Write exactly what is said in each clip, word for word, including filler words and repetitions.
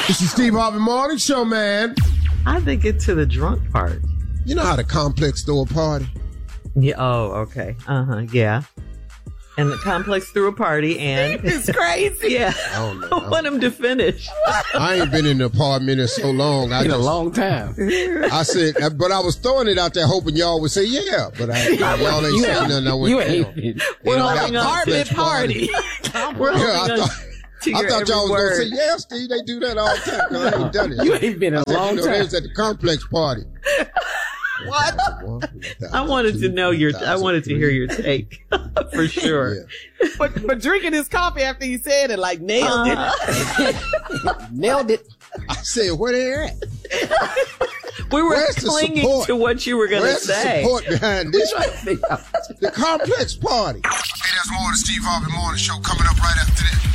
It's the Steve Harvey Morning Show, man. How'd they get to the drunk part? You know how the complex throw a party? Yeah. Oh, okay. Uh-huh. Yeah. And the complex threw a party and... It's crazy. Yeah. I don't know. I want him to finish. I ain't been in the apartment in so long. I In just, a long time. I said, but I was throwing it out there hoping y'all would say yeah. But I, y'all ain't saying nothing. I went, You you know, ain't been. We're ain't holding got on. complex Apartment party. We're Yeah, holding I on thought, to I your thought y'all was every going to word. say, yeah, Steve, they do that all the time. 'Cause I ain't done it. You ain't been in a I said, long you know, they time. was at the complex party. What? I wanted to know your, I wanted to hear your take. For sure. Yeah. But, but drinking his coffee after he said it, like, nailed it. Nailed it. I said, where they at? We were Where's the clinging support? to what you were going to Where's the say. support behind this? Figure out. The complex party. Hey, there's more of the Steve Harvey Morning Show coming up right after this.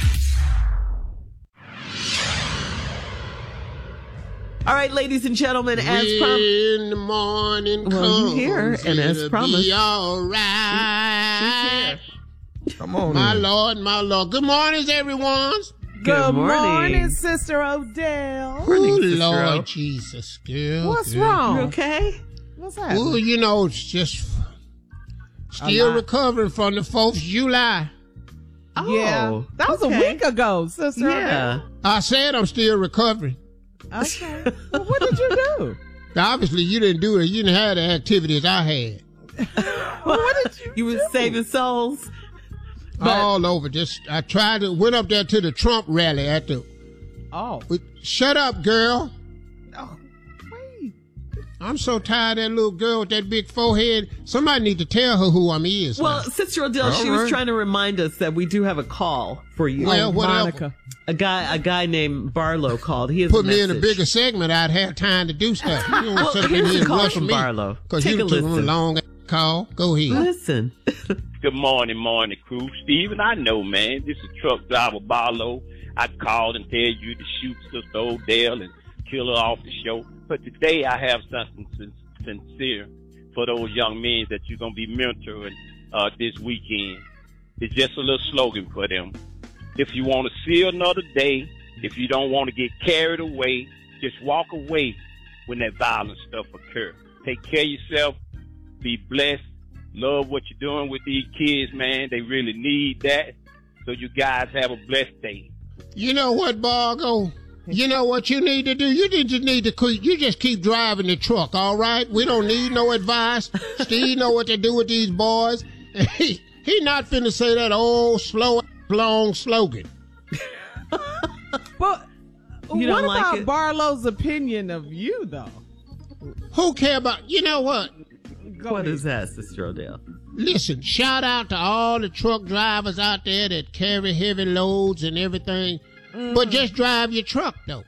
All right, ladies and gentlemen, as promised. When the morning comes, Well, you here, and as it'll promised. be all right. Come on, My in. Lord, my Lord. Good morning, everyone. Good morning. morning. Sister Odell. Morning, Oh, Sister Lord O. Jesus, girl. What's girl. wrong? You okay? What's Well, happening? you know, it's just still lot. recovering from the fourth of July. Oh, Yeah. That was okay. a week ago, Sister Yeah. I said I'm still recovering. Odell. Okay. Well, what did you do? Obviously, you didn't do it. You didn't have the activities I had. Well, what did you You were saving souls. But- All over. Just I tried to went up there to the Trump rally at the. Oh. But shut up, girl. Oh, wait. I'm so tired of that little girl with that big forehead. Somebody need to tell her who I'm is. Well, now. Sister Odell, she All was right. trying to remind us that we do have a call for you. Well, whatever. Monica. A guy, a guy named Barlow called. He has Put a me in a message. bigger segment, I'd have time to do stuff. You don't Well, sit up in here's here the and call rush from me. Barlow. Because Take you a took a listen. long call. Go ahead. Listen. Good morning, morning, crew. Steven, I know, man. This is truck driver Barlow. I called and tell you to shoot Sister Odell and kill her off the show. But today I have something sin- sincere for those young men that you're going to be mentoring uh, this weekend. It's just a little slogan for them. If you want to see another day, if you don't want to get carried away, just walk away when that violent stuff occurs. Take care of yourself. Be blessed. Love what you're doing with these kids, man. They really need that. So you guys have a blessed day. You know what, Bargo? You know what you need to do? You just need to keep, you just keep driving the truck, all right? We don't need no advice. Steve know what to do with these boys. He, he not finna say that old, slow, long slogan. But You what don't like about it? Barlow's opinion of you, though? Who care about, you know what? Go What ahead. is that, Sister Odell? Listen, shout out to all the truck drivers out there that carry heavy loads and everything. But just drive your truck, though.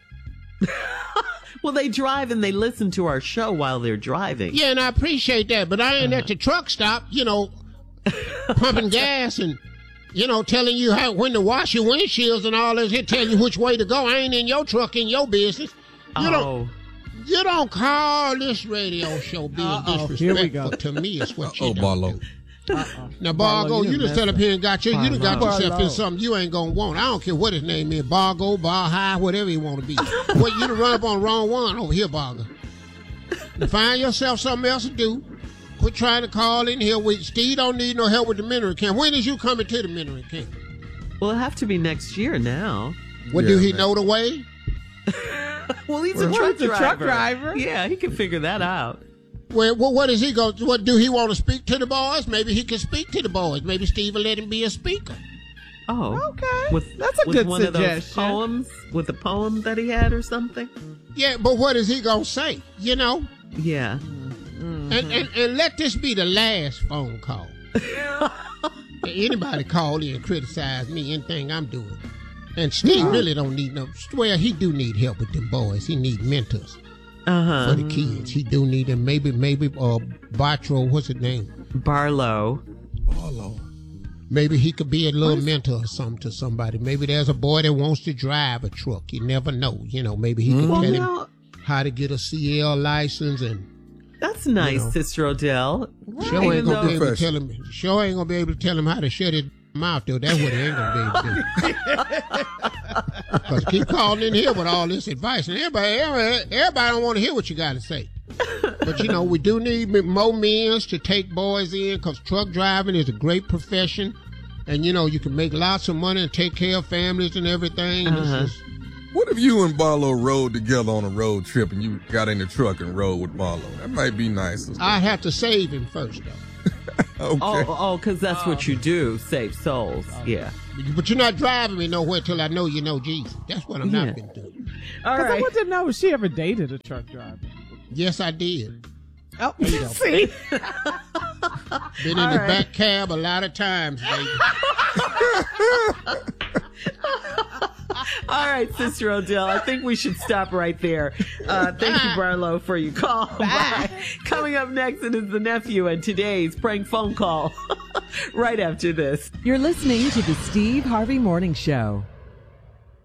Well, they drive and they listen to our show while they're driving. Yeah, and I appreciate that, but I ain't at the truck stop, you know, pumping gas and, you know, telling you how when to wash your windshields and all this. He'll tell you which way to go. I ain't in your truck, in your business. You don't, Oh, you don't call this radio show being Uh-oh, here we disrespectful go. to me is what you Oh, don't Barlow. do. Uh-uh. Now, Barlow, Bargo, you you done just sat up messed here and got your, you done got Barlow. yourself in something you ain't gonna want. I don't care what his name is, Bargo, Bar High, whatever you want to be. What, you done run up on the wrong one over here, Bargo. And find yourself something else to do. Quit trying to call in here. With Steve don't need no help with the mentoring camp. When is you coming to the mentoring camp? well, it'll have to be next year now. What, Yeah, do he man. know the way? Well, he's Well, a truck he's a driver. truck driver. Yeah, he can figure that out. Well, what, what is he going to, what, do he want to speak to the boys? Maybe he can speak to the boys. Maybe Steve will let him be a speaker. Oh, Okay. With, That's a with good one of those suggestion. poems, with a poem that he had or something. Yeah, but what is he going to say? You know? Yeah. And, and and let this be the last phone call. Anybody call in and criticize me, anything I'm doing. And Steve really don't need no, well, he do need help with them boys. He need mentors Uh huh. for the kids. He do need them. Maybe, maybe, uh, Bartro, what's his name? Barlow. Barlow. Maybe he could be a little mentor or something to somebody. Maybe there's a boy that wants to drive a truck. You never know. You know, maybe he can Well, tell now, him how to get a C L license and that's nice, know. Sister Odell. Sure Even ain't gonna be though- able to tell him. Sure ain't gonna be able to tell him how to shut his mouth though. That's what he ain't gonna be able to do. Because keep calling in here with all this advice, and everybody, everybody, everybody don't want to hear what you got to say. But, you know, we do need more men to take boys in, because truck driving is a great profession. And, you know, you can make lots of money and take care of families and everything. And Uh-huh. it's just, What if you and Barlow rode together on a road trip and you got in the truck and rode with Barlow? That might be nice. I'd have to save him first, though. Okay. Oh, oh, because that's what you do, save souls. Yeah. But you're not driving me nowhere till I know you know Jesus. That's what I'm Yeah. not going to do. All Because I right. want to know if she ever dated a truck driver. Yes, I did. Oh, See? Been in All the right. back cab a lot of times, baby. All right, Sister Odell, I think we should stop right there. Uh, thank you, Barlow, for your call. Bye. Coming up next, it is the nephew and today's prank phone call right after this. You're listening to the Steve Harvey Morning Show.